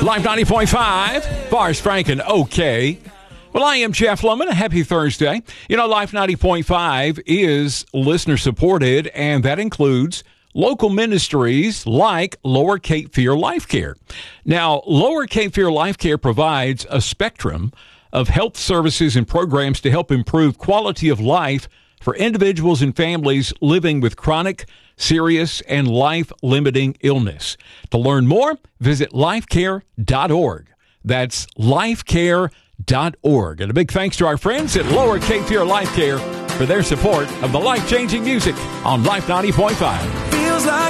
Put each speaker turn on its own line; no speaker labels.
Live 90.5, Forrest Frank and OK. Well, I am Jeff Lohman. Happy Thursday. You know, Life 90.5 is listener-supported, and that includes local ministries like Lower Cape Fear Life Care. Now, Lower Cape Fear Life Care provides a spectrum of health services and programs to help improve quality of life for individuals and families living with chronic, serious, and life-limiting illness. To learn more, visit lifecare.org. That's lifecare.org. And a big thanks to our friends at Lower Cape Fear Life Care for their support of the life-changing music on Life 90.5.
Feels like